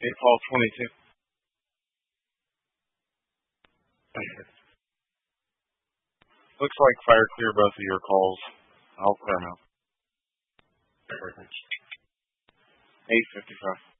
8 22. Looks like fire clear both of your calls. I'll clear them out. 8:55.